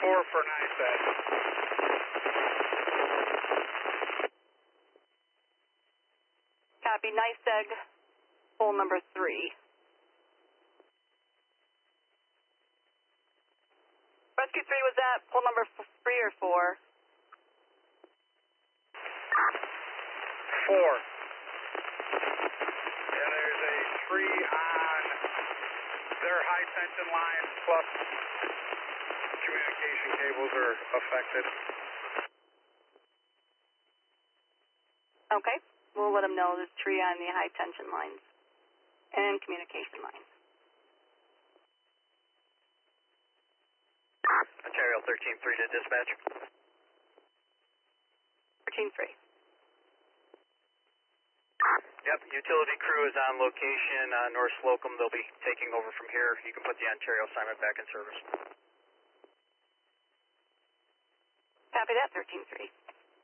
4 for NICEAG. Copy, NICEAG, pole number 3. Rescue 3, was that pole number 3 or 4? 4. Yeah, there's a tree on their high tension lines, plus communication cables are affected. Okay, we'll let them know there's a tree on the high tension lines and communication lines. Ontario 13-3 to dispatch. 13-3. Yep, utility crew is on location on North Slocum. They'll be taking over from here. You can put the Ontario assignment back in service. Copy that, 13-3.